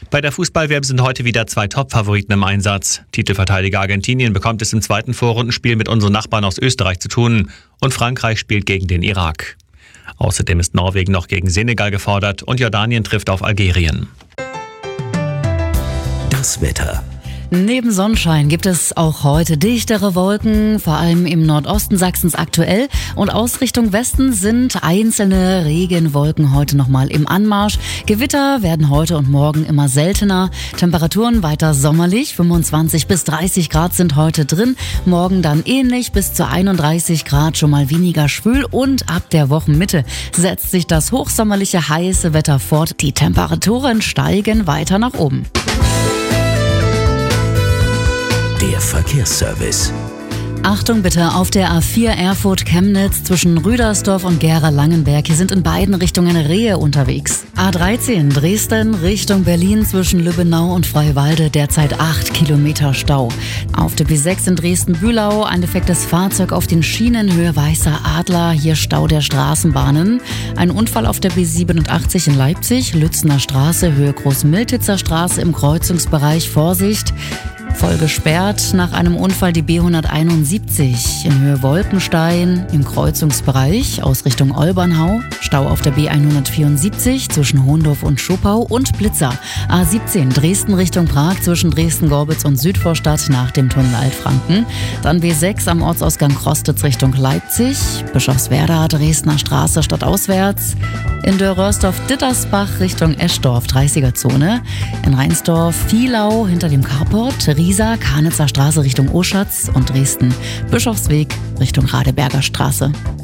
Bei der Fußball-WM sind heute wieder 2 Top-Favoriten im Einsatz. Titelverteidiger Argentinien bekommt es im zweiten Vorrundenspiel mit unseren Nachbarn aus Österreich zu tun. Und Frankreich spielt gegen den Irak. Außerdem ist Norwegen noch gegen Senegal gefordert und Jordanien trifft auf Algerien. Das Wetter. Neben Sonnenschein gibt es auch heute dichtere Wolken, vor allem im Nordosten Sachsens aktuell. Und aus Richtung Westen sind einzelne Regenwolken heute nochmal im Anmarsch. Gewitter werden heute und morgen immer seltener. Temperaturen weiter sommerlich, 25 bis 30 Grad sind heute drin. Morgen dann ähnlich, bis zu 31 Grad, schon mal weniger schwül. Und ab der Wochenmitte setzt sich das hochsommerliche heiße Wetter fort. Die Temperaturen steigen weiter nach oben. Der Verkehrsservice. Achtung bitte, auf der A4 Erfurt-Chemnitz zwischen Rüdersdorf und Gera-Langenberg. Hier sind in beiden Richtungen Rehe unterwegs. A13 Dresden Richtung Berlin zwischen Lübbenau und Freiwalde derzeit 8 Kilometer Stau. Auf der B6 in Dresden-Bühlau ein defektes Fahrzeug auf den Schienen Höhe Weißer Adler. Hier Stau der Straßenbahnen. Ein Unfall auf der B87 in Leipzig, Lützener Straße, Höhe Großmiltitzer Straße im Kreuzungsbereich. Vorsicht! Voll gesperrt nach einem Unfall die B171 in Höhe Wolkenstein im Kreuzungsbereich aus Richtung Olbernhau. Stau auf der B174 zwischen Hohndorf und Schopau und Blitzer. A17 Dresden Richtung Prag zwischen Dresden-Gorbitz und Südvorstadt nach dem Tunnel Altfranken. Dann B6 am Ortsausgang Krostitz Richtung Leipzig. Bischofswerda Dresdner Straße stadtauswärts. In Dörrörsdorf-Dittersbach Richtung Eschdorf 30er-Zone. In Rheinsdorf-Vielau hinter dem Carport. Riesa, Karnitzer Straße Richtung Oschatz und Dresden Bischofsweg Richtung Radeberger Straße.